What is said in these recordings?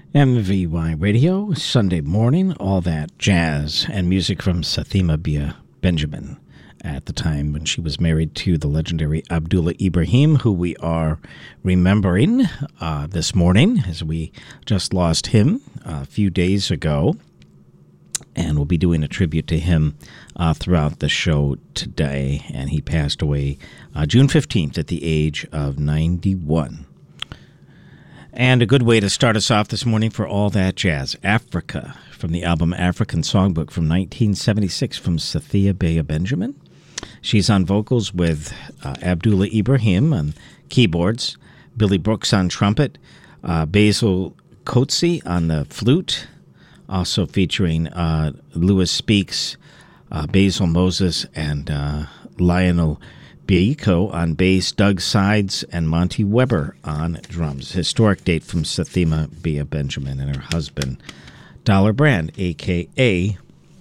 MVY Radio, Sunday morning, all that jazz and music from Sathima Bia Benjamin at the time when she was married to the legendary Abdullah Ibrahim, who we are remembering this morning as we just lost him a few days ago. And we'll be doing a tribute to him throughout the show today. And he passed away June 15th at the age of 91. And a good way to start us off this morning for all that jazz, Africa, from the album African Songbook from 1976 from Sathia Bea Benjamin. She's on vocals with Abdullah Ibrahim on keyboards, Billy Brooks on trumpet, Basil Coetzee on the flute, also featuring Louis Speaks, Basil Moses, and Lionel Bieco on bass, Doug Sides, and Monty Weber on drums. Historic date from Sathima Bea Benjamin and her husband, Dollar Brand, a.k.a.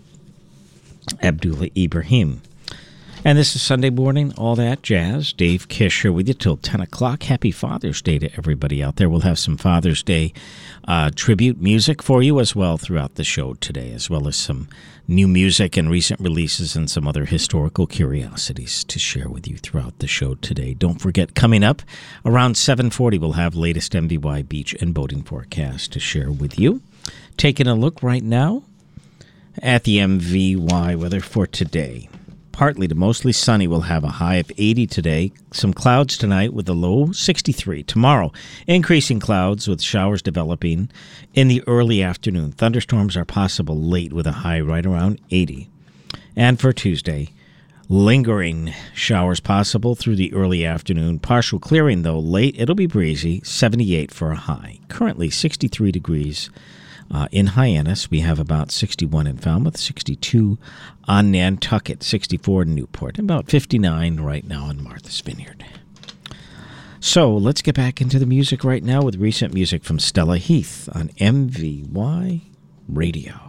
Abdullah Ibrahim. And this is Sunday morning, all that jazz. Dave Kish here with you till 10 o'clock. Happy Father's Day to everybody out there. We'll have some Father's Day tribute music for you as well throughout the show today, as well as some new music and recent releases and some other historical curiosities to share with you throughout the show today. Don't forget, coming up around 7:40, we'll have latest MVY beach and boating forecast to share with you. Taking a look right now at the MVY weather for today. Partly to mostly sunny. We'll have a high of 80 today. Some clouds tonight with a low 63. Tomorrow, increasing clouds with showers developing in the early afternoon. Thunderstorms are possible late with a high right around 80. And for Tuesday, lingering showers possible through the early afternoon. Partial clearing, though, late. It'll be breezy. 78 for a high. Currently 63 degrees. In Hyannis, we have about 61 in Falmouth, 62 on Nantucket, 64 in Newport, and about 59 right now in Martha's Vineyard. So let's get back into the music right now with recent music from Stella Heath on MVY Radio.